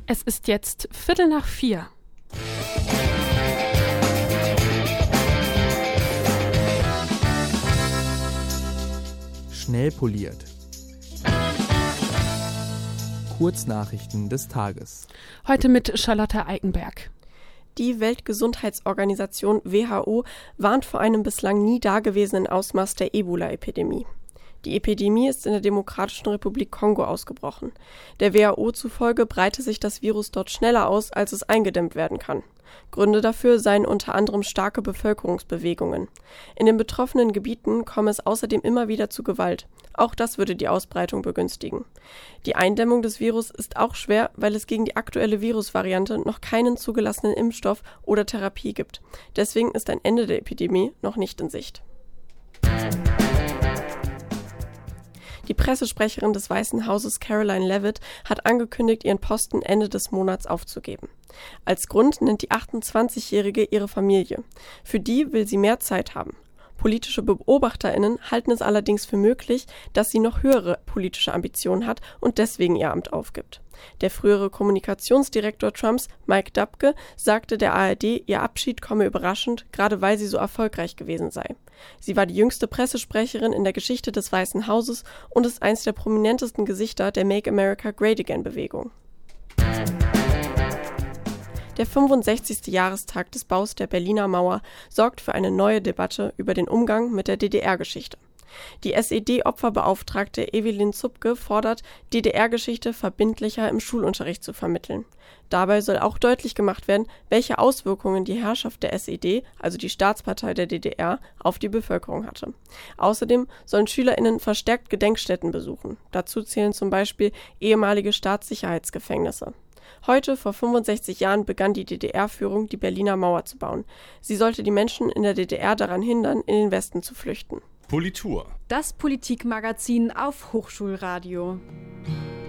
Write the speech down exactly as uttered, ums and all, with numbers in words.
Es ist jetzt Viertel nach vier. Schnell poliert. Kurznachrichten des Tages. Heute mit Charlotte Eikenberg. Die Weltgesundheitsorganisation W H O warnt vor einem bislang nie dagewesenen Ausmaß der Ebola-Epidemie. Die Epidemie ist in der Demokratischen Republik Kongo ausgebrochen. Der W H O zufolge breite sich das Virus dort schneller aus, als es eingedämmt werden kann. Gründe dafür seien unter anderem starke Bevölkerungsbewegungen. In den betroffenen Gebieten komme es außerdem immer wieder zu Gewalt. Auch das würde die Ausbreitung begünstigen. Die Eindämmung des Virus ist auch schwer, weil es gegen die aktuelle Virusvariante noch keinen zugelassenen Impfstoff oder Therapie gibt. Deswegen ist ein Ende der Epidemie noch nicht in Sicht. Die Pressesprecherin des Weißen Hauses Caroline Leavitt hat angekündigt, ihren Posten Ende des Monats aufzugeben. Als Grund nennt die achtundzwanzigjährige ihre Familie. Für die will sie mehr Zeit haben. Politische BeobachterInnen halten es allerdings für möglich, dass sie noch höhere politische Ambitionen hat und deswegen ihr Amt aufgibt. Der frühere Kommunikationsdirektor Trumps, Mike Dubke, sagte der A R D, ihr Abschied komme überraschend, gerade weil sie so erfolgreich gewesen sei. Sie war die jüngste Pressesprecherin in der Geschichte des Weißen Hauses und ist eines der prominentesten Gesichter der Make America Great Again-Bewegung. Der fünfundsechzigste Jahrestag des Baus der Berliner Mauer sorgt für eine neue Debatte über den Umgang mit der D D R-Geschichte. Die S E D-Opferbeauftragte Evelyn Zupke fordert, D D R-Geschichte verbindlicher im Schulunterricht zu vermitteln. Dabei soll auch deutlich gemacht werden, welche Auswirkungen die Herrschaft der S E D, also die Staatspartei der D D R, auf die Bevölkerung hatte. Außerdem sollen SchülerInnen verstärkt Gedenkstätten besuchen. Dazu zählen zum Beispiel ehemalige Staatssicherheitsgefängnisse. Heute, vor fünfundsechzig Jahren, begann die D D R-Führung, die Berliner Mauer zu bauen. Sie sollte die Menschen in der D D R daran hindern, in den Westen zu flüchten. Politur. Das Politikmagazin auf Hochschulradio.